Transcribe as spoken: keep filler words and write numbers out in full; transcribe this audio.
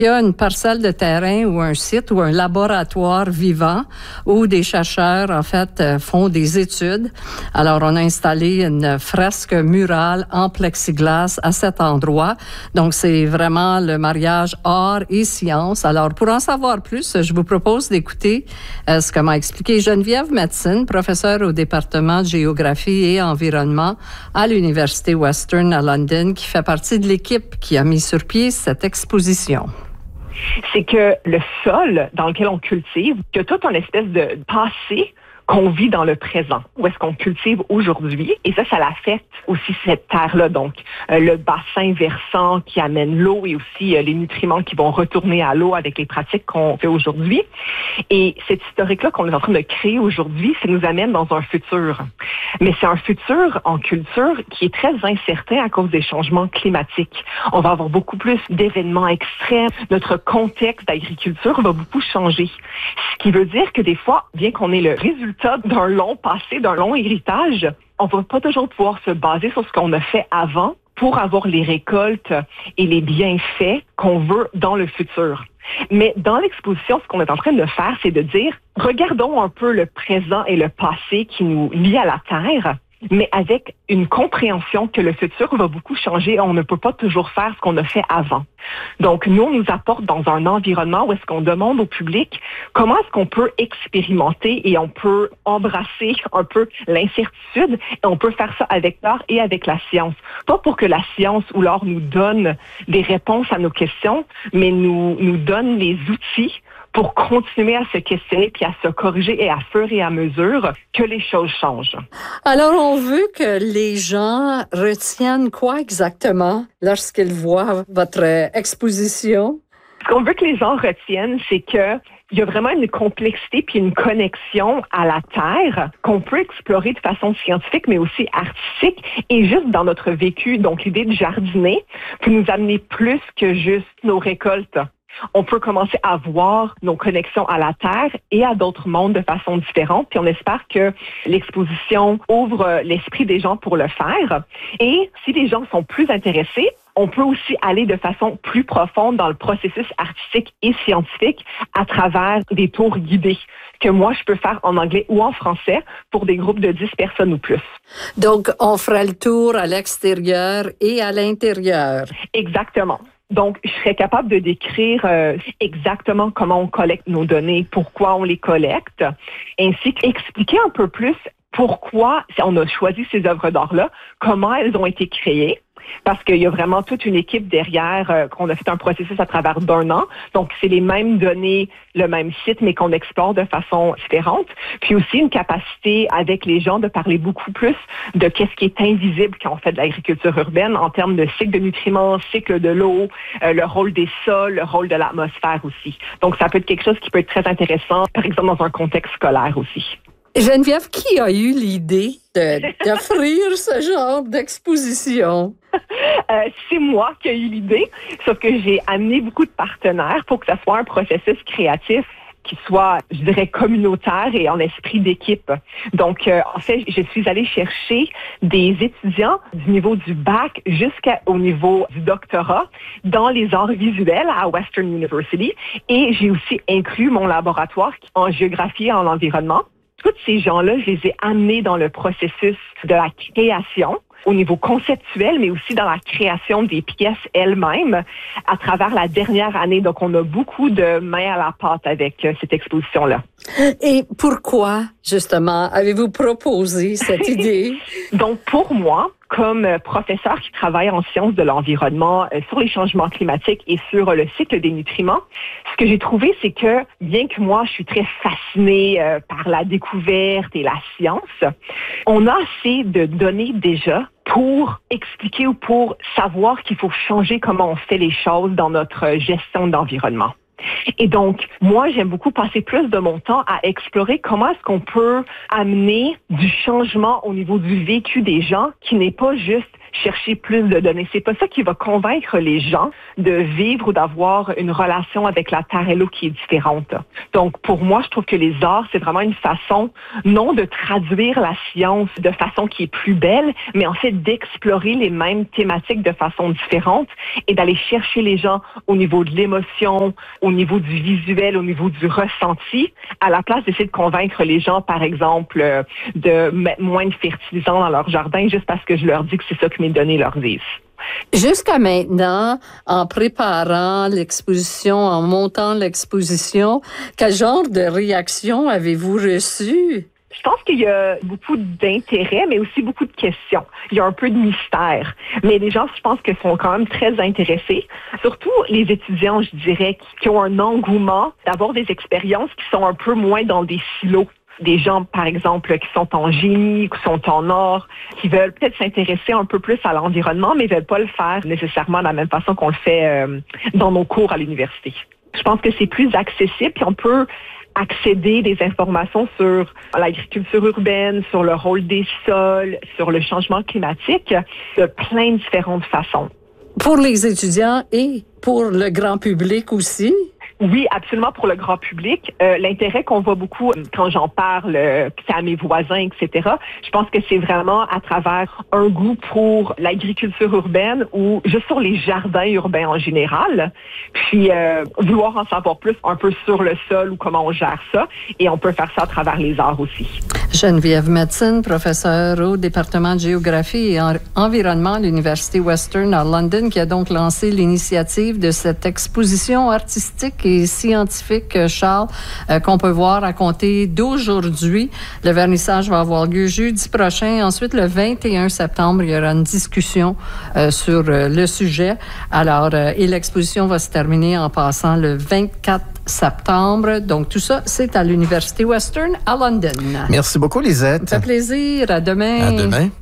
Il y a une parcelle de terrain ou un site ou un laboratoire vivant où des chercheurs, en fait, font des études. Alors, on a installé une fresque murale en plexiglas à cet endroit. Donc, c'est vraiment le mariage art et science. Alors, pour en savoir plus, je vous propose d'écouter euh, ce que m'a expliqué Geneviève Metzen, professeure au département de géographie et environnement à l'Université Western à London, qui fait partie de l'équipe qui a mis sur pied cette exposition. C'est que le sol dans lequel on cultive, il y a toute une espèce de passé qu'on vit dans le présent, où est-ce qu'on cultive aujourd'hui, et ça, ça l'affecte aussi cette terre-là, donc euh, le bassin versant qui amène l'eau et aussi euh, les nutriments qui vont retourner à l'eau avec les pratiques qu'on fait aujourd'hui. Et cet historique-là qu'on est en train de créer aujourd'hui, ça nous amène dans un futur. Mais c'est un futur en culture qui est très incertain à cause des changements climatiques. On va avoir beaucoup plus d'événements extrêmes. Notre contexte d'agriculture va beaucoup changer. Ce qui veut dire que des fois, bien qu'on ait le résultat d'un long passé, d'un long héritage, on va pas toujours pouvoir se baser sur ce qu'on a fait avant pour avoir les récoltes et les bienfaits qu'on veut dans le futur. Mais dans l'exposition, ce qu'on est en train de faire, c'est de dire, regardons un peu le présent et le passé qui nous lient à la Terre, mais avec une compréhension que le futur va beaucoup changer. On ne peut pas toujours faire ce qu'on a fait avant. Donc, nous, on nous apporte dans un environnement où est-ce qu'on demande au public comment est-ce qu'on peut expérimenter et on peut embrasser un peu l'incertitude et on peut faire ça avec l'art et avec la science. Pas pour que la science ou l'art nous donne des réponses à nos questions, mais nous, nous donne les outils pour continuer à se questionner puis à se corriger et à fur et à mesure que les choses changent. Alors, on veut que les gens retiennent quoi exactement lorsqu'ils voient votre exposition? Ce qu'on veut que les gens retiennent, c'est que il y a vraiment une complexité puis une connexion à la Terre qu'on peut explorer de façon scientifique, mais aussi artistique et juste dans notre vécu. Donc, l'idée de jardiner peut nous amener plus que juste nos récoltes. On peut commencer à voir nos connexions à la Terre et à d'autres mondes de façon différente. Puis on espère que l'exposition ouvre l'esprit des gens pour le faire. Et si les gens sont plus intéressés, on peut aussi aller de façon plus profonde dans le processus artistique et scientifique à travers des tours guidés que moi, je peux faire en anglais ou en français pour des groupes de dix personnes ou plus. Donc, on fera le tour à l'extérieur et à l'intérieur. Exactement. Donc, je serais capable de décrire euh, exactement comment on collecte nos données, pourquoi on les collecte, ainsi qu'expliquer un peu plus pourquoi on a choisi ces œuvres d'art-là, comment elles ont été créées. Parce qu'il y a vraiment toute une équipe derrière, euh, qu'on a fait un processus à travers d'un an. Donc, c'est les mêmes données, le même site, mais qu'on explore de façon différente. Puis aussi une capacité avec les gens de parler beaucoup plus de qu'est-ce qui est invisible quand on fait de l'agriculture urbaine en termes de cycle de nutriments, cycle de l'eau, euh, le rôle des sols, le rôle de l'atmosphère aussi. Donc, ça peut être quelque chose qui peut être très intéressant, par exemple, dans un contexte scolaire aussi. Geneviève, qui a eu l'idée de, d'offrir ce genre d'exposition? Euh, c'est moi qui ai eu l'idée, sauf que j'ai amené beaucoup de partenaires pour que ça soit un processus créatif qui soit, je dirais, communautaire et en esprit d'équipe. Donc, euh, en fait, je suis allée chercher des étudiants du niveau du bac jusqu'au niveau du doctorat dans les arts visuels à Western University et j'ai aussi inclus mon laboratoire en géographie et en environnement. Tous ces gens-là, je les ai amenés dans le processus de la création au niveau conceptuel, mais aussi dans la création des pièces elles-mêmes à travers la dernière année. Donc, on a beaucoup de mains à la pâte avec euh, cette exposition-là. Et pourquoi, justement, avez-vous proposé cette idée? Donc, pour moi, comme professeur qui travaille en sciences de l'environnement, euh, sur les changements climatiques et sur euh, le cycle des nutriments, ce que j'ai trouvé, c'est que bien que moi, je suis très fascinée euh, par la découverte et la science, on a assez de données déjà pour expliquer ou pour savoir qu'il faut changer comment on fait les choses dans notre gestion d'environnement. Et donc, moi, j'aime beaucoup passer plus de mon temps à explorer comment est-ce qu'on peut amener du changement au niveau du vécu des gens qui n'est pas juste chercher plus de données. C'est pas ça qui va convaincre les gens de vivre ou d'avoir une relation avec la terre et l'eau qui est différente. Donc, pour moi, je trouve que les arts, c'est vraiment une façon, non de traduire la science de façon qui est plus belle, mais en fait d'explorer les mêmes thématiques de façon différente et d'aller chercher les gens au niveau de l'émotion, au niveau du visuel, au niveau du ressenti, à la place d'essayer de convaincre les gens, par exemple, euh, de mettre moins de fertilisants dans leur jardin juste parce que je leur dis que c'est ça que mes données leur disent. Jusqu'à maintenant, en préparant l'exposition, en montant l'exposition, quel genre de réaction avez-vous reçu? Je pense qu'il y a beaucoup d'intérêt, mais aussi beaucoup de questions. Il y a un peu de mystère. Mais les gens, je pense que sont quand même très intéressés. Surtout les étudiants, je dirais, qui ont un engouement d'avoir des expériences qui sont un peu moins dans des silos. Des gens, par exemple, qui sont en génie, qui sont en art, qui veulent peut-être s'intéresser un peu plus à l'environnement, mais ne veulent pas le faire nécessairement de la même façon qu'on le fait euh, dans nos cours à l'université. Je pense que c'est plus accessible, puis on peut accéder des informations sur l'agriculture urbaine, sur le rôle des sols, sur le changement climatique, de plein de différentes façons. Pour les étudiants et pour le grand public aussi? Oui, absolument pour le grand public. Euh, l'intérêt qu'on voit beaucoup quand j'en parle euh, à mes voisins, et cetera, je pense que c'est vraiment à travers un goût pour l'agriculture urbaine ou juste sur les jardins urbains en général. Puis euh, vouloir en savoir plus un peu sur le sol ou comment on gère ça. Et on peut faire ça à travers les arts aussi. Geneviève Metzen, professeure au département de géographie et en- environnement à l'Université Western à London, qui a donc lancé l'initiative de cette exposition artistique et scientifique, Charles, euh, qu'on peut voir à compter d'aujourd'hui. Le vernissage va avoir lieu jeudi prochain. Ensuite, le vingt et un septembre, il y aura une discussion euh, sur euh, le sujet. Alors, euh, et l'exposition va se terminer en passant le vingt-quatre septembre. Donc, tout ça, c'est à l'Université Western à London. Merci beaucoup, Lisette. Ça fait plaisir. À demain. À demain.